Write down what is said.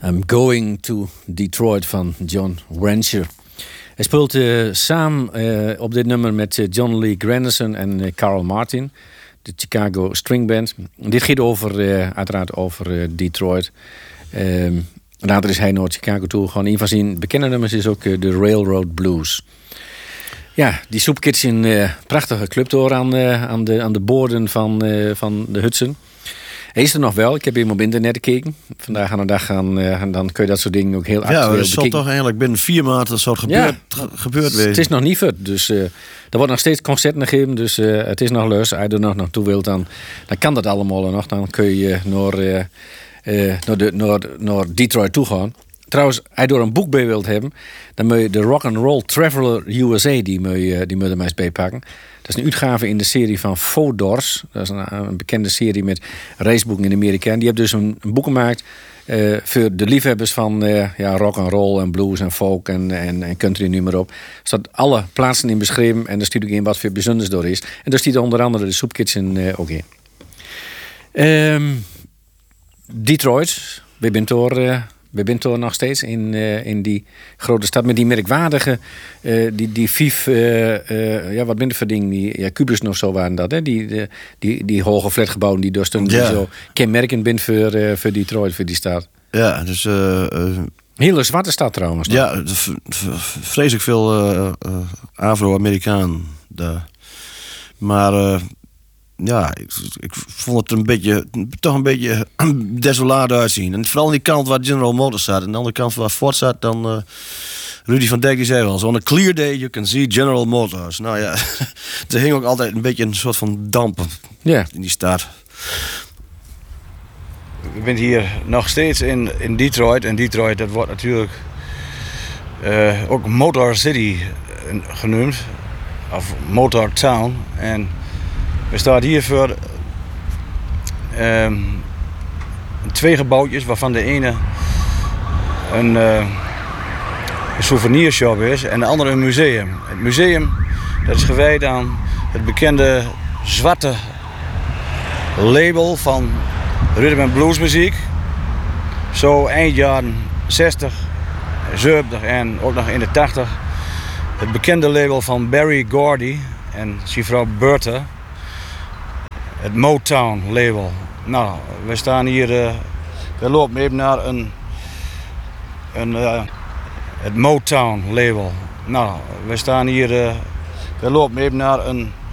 I'm Going to Detroit van John Wrencher. Hij speelt samen op dit nummer met John Lee Granderson en Carl Martin, de Chicago String Band. Dit gaat uiteraard over Detroit. Later is hij naar Chicago toe. Gewoon een van zijn bekende nummers is ook de Railroad Blues. Ja, die soepkits in prachtige clubtoren aan de boorden van de Hudson. Hij is er nog wel. Ik heb hem op internet gekeken. Vandaag aan de dag en dan kun je dat soort dingen ook heel actueel bekijken. Ja, dat zal toch eigenlijk binnen 4 maanden zo gebeurd wezen. Het is nog niet vet. Dus er wordt nog steeds concerten gegeven. Dus het is nog leuk. Als je er nog naartoe wilt, dan kan dat allemaal nog. Dan kun je naar Detroit toe gaan. Trouwens, als je door een boek bij wilt hebben, dan moet je de Rock and Roll Traveler USA, die moet je er maar eens bij pakken. Dat is een uitgave in de serie van Fodors. Dat is een bekende serie met raceboeken in Amerika. En die heeft dus een boek gemaakt voor de liefhebbers van rock and roll en blues en folk en country, noem maar op. Er staat alle plaatsen in beschreven en er staat ook in wat voor bijzonders door is. En daar staat onder andere de soepkitchen ook in. Detroit, we zijn toch nog steeds in die grote stad met die merkwaardige, die 5, wat minder verding, kubussen of zo waren dat, hè? Die hoge flatgebouwen die dus zo kenmerkend zijn voor Detroit, voor die stad. Ja, dus hele zwarte stad trouwens. Toch? Ja, vreselijk veel Afro-Amerikaan daar. Maar ik vond het toch een beetje desolaat uitzien. En vooral aan die kant waar General Motors zat. En aan de andere kant waar Ford zat, dan Rudy van Dijk die zei wel, on a clear day you can see General Motors. Nou ja, er hing ook altijd een beetje een soort van damp in die stad. Ik ben hier nog steeds in Detroit. En Detroit, dat wordt natuurlijk ook Motor City genoemd. Of Motor Town. En we staan hier voor 2 gebouwtjes, waarvan de ene een souvenirshop is en de andere een museum. Het museum dat is gewijd aan het bekende zwarte label van rhythm and blues muziek. Zo eind jaren 60, 70 en ook nog in de 80. Het bekende label van Berry Gordy en zijn vrouw Bertha. Het Motown label. Nou, we staan hier. We lopen even naar het Motown label. Nou, we staan hier. We lopen even naar